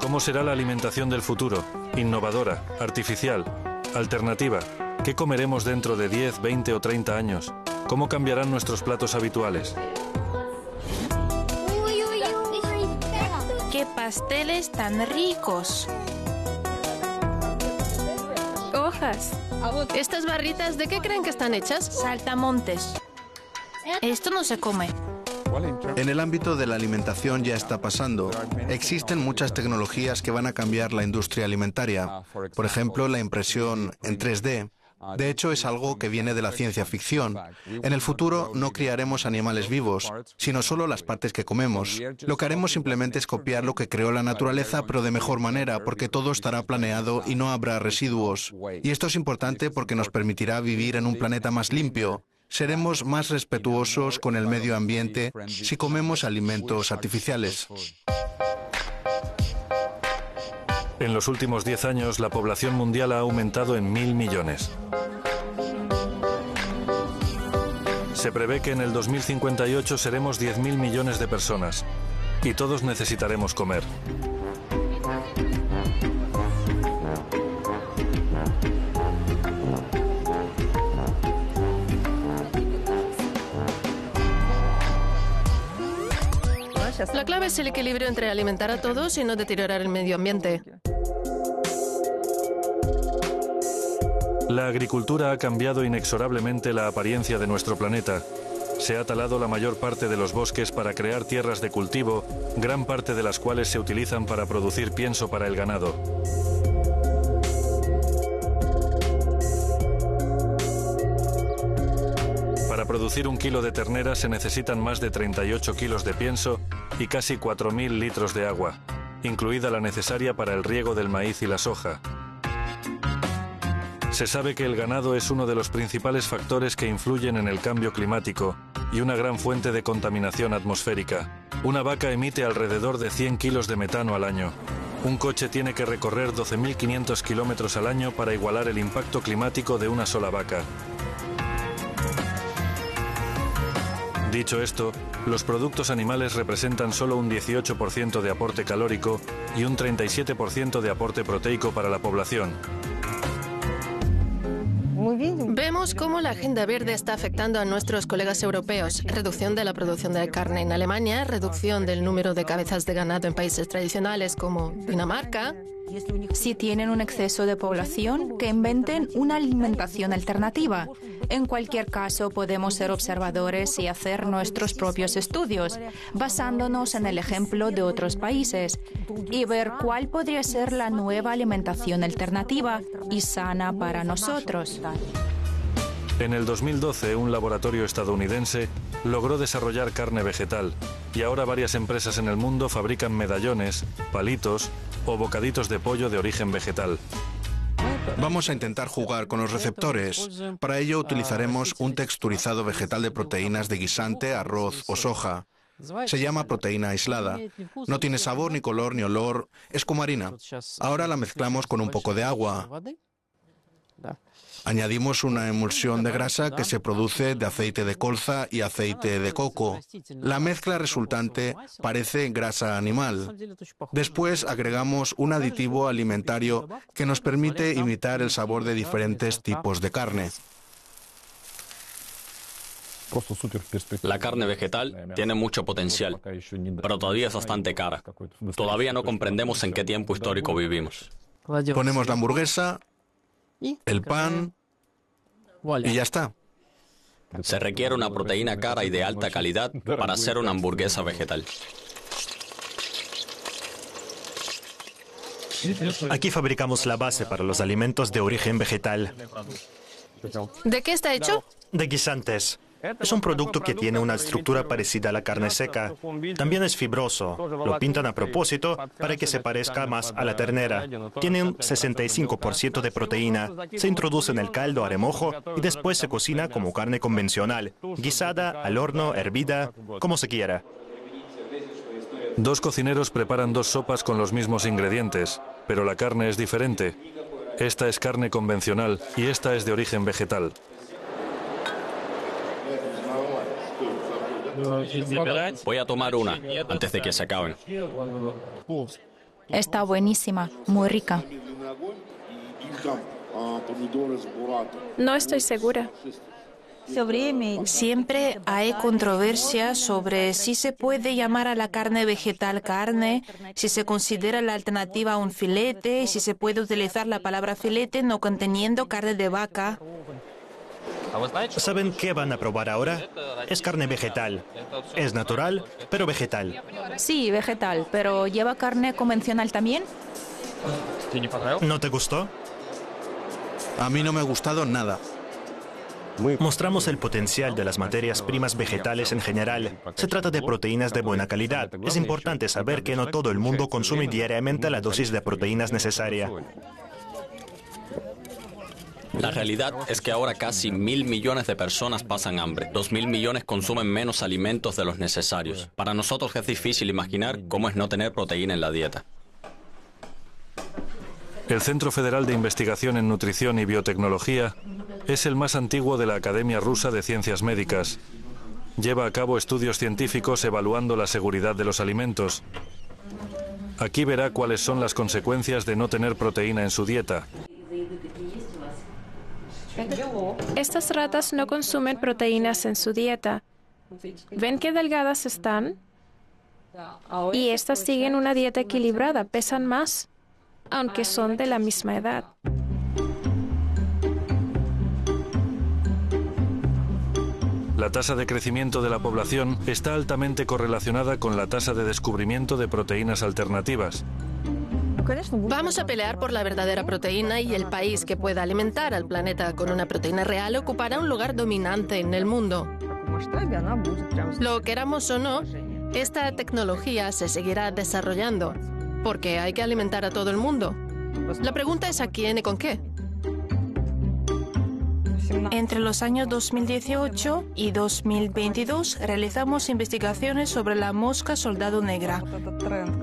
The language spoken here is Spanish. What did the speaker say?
¿Cómo será la alimentación del futuro? Innovadora, artificial, alternativa. ¿Qué comeremos dentro de 10, 20 o 30 años? ¿Cómo cambiarán nuestros platos habituales? ¡Qué pasteles tan ricos! Hojas. ¿Estas barritas de qué creen que están hechas? Saltamontes. Esto no se come. En el ámbito de la alimentación ya está pasando. Existen muchas tecnologías que van a cambiar la industria alimentaria. Por ejemplo, la impresión en 3D. De hecho, es algo que viene de la ciencia ficción. En el futuro no criaremos animales vivos, sino solo las partes que comemos. Lo que haremos simplemente es copiar lo que creó la naturaleza, pero de mejor manera, porque todo estará planeado y no habrá residuos. Y esto es importante porque nos permitirá vivir en un planeta más limpio. Seremos más respetuosos con el medio ambiente si comemos alimentos artificiales. En los últimos 10 años, la población mundial ha aumentado en 1.000 millones. Se prevé que en el 2058 seremos 10.000 millones de personas y todos necesitaremos comer. La clave es el equilibrio entre alimentar a todos y no deteriorar el medio ambiente. La agricultura ha cambiado inexorablemente la apariencia de nuestro planeta. Se ha talado la mayor parte de los bosques para crear tierras de cultivo, gran parte de las cuales se utilizan para producir pienso para el ganado. Para producir 1 kilo de ternera se necesitan más de 38 kilos de pienso y casi 4.000 litros de agua, incluida la necesaria para el riego del maíz y la soja. Se sabe que el ganado es uno de los principales factores que influyen en el cambio climático y una gran fuente de contaminación atmosférica. Una vaca emite alrededor de 100 kilos de metano al año. Un coche tiene que recorrer 12.500 kilómetros al año para igualar el impacto climático de una sola vaca. Dicho esto, los productos animales representan solo un 18% de aporte calórico y un 37% de aporte proteico para la población. Vemos cómo la agenda verde está afectando a nuestros colegas europeos. Reducción de la producción de carne en Alemania, reducción del número de cabezas de ganado en países tradicionales como Dinamarca. Si tienen un exceso de población, que inventen una alimentación alternativa. En cualquier caso, podemos ser observadores y hacer nuestros propios estudios, basándonos en el ejemplo de otros países, y ver cuál podría ser la nueva alimentación alternativa y sana para nosotros. En el 2012, un laboratorio estadounidense logró desarrollar carne vegetal y ahora varias empresas en el mundo fabrican medallones, palitos o bocaditos de pollo de origen vegetal. Vamos a intentar jugar con los receptores. Para ello utilizaremos un texturizado vegetal de proteínas de guisante, arroz o soja. Se llama proteína aislada. No tiene sabor, ni color, ni olor. Es como harina. Ahora la mezclamos con un poco de agua. Añadimos una emulsión de grasa que se produce de aceite de colza y aceite de coco. La mezcla resultante parece grasa animal. Después agregamos un aditivo alimentario que nos permite imitar el sabor de diferentes tipos de carne. La carne vegetal tiene mucho potencial, pero todavía es bastante cara. Todavía no comprendemos en qué tiempo histórico vivimos. Ponemos la hamburguesa, el pan y ya está. Se requiere una proteína cara y de alta calidad para hacer una hamburguesa vegetal. Aquí fabricamos la base para los alimentos de origen vegetal. ¿De qué está hecho? De guisantes. Es un producto que tiene una estructura parecida a la carne seca. También es fibroso. Lo pintan a propósito para que se parezca más a la ternera. Tiene un 65% de proteína. Se introduce en el caldo a remojo y después se cocina como carne convencional, guisada, al horno, hervida, como se quiera. Dos cocineros preparan dos sopas con los mismos ingredientes, pero la carne es diferente. Esta es carne convencional y esta es de origen vegetal. Voy a tomar una antes de que se acaben. Está buenísima, muy rica. No estoy segura. Siempre hay controversia sobre si se puede llamar a la carne vegetal carne, si se considera la alternativa a un filete, y si se puede utilizar la palabra filete no conteniendo carne de vaca. ¿Saben qué van a probar ahora? Es carne vegetal. Es natural, pero vegetal. Sí, vegetal, pero ¿lleva carne convencional también? ¿No te gustó? A mí no me ha gustado nada. Mostramos el potencial de las materias primas vegetales en general. Se trata de proteínas de buena calidad. Es importante saber que no todo el mundo consume diariamente la dosis de proteínas necesaria. La realidad es que ahora casi 1.000 millones de personas pasan hambre. 2.000 millones consumen menos alimentos de los necesarios. Para nosotros es difícil imaginar cómo es no tener proteína en la dieta. El Centro Federal de Investigación en Nutrición y Biotecnología es el más antiguo de la Academia Rusa de Ciencias Médicas. Lleva a cabo estudios científicos evaluando la seguridad de los alimentos. Aquí verá cuáles son las consecuencias de no tener proteína en su dieta. Estas ratas no consumen proteínas en su dieta. ¿Ven qué delgadas están? Y estas siguen una dieta equilibrada, pesan más, aunque son de la misma edad. La tasa de crecimiento de la población está altamente correlacionada con la tasa de descubrimiento de proteínas alternativas. Vamos a pelear por la verdadera proteína y el país que pueda alimentar al planeta con una proteína real ocupará un lugar dominante en el mundo. Lo queramos o no, esta tecnología se seguirá desarrollando, porque hay que alimentar a todo el mundo. La pregunta es a quién y con qué. Entre los años 2018 y 2022 realizamos investigaciones sobre la mosca soldado negra.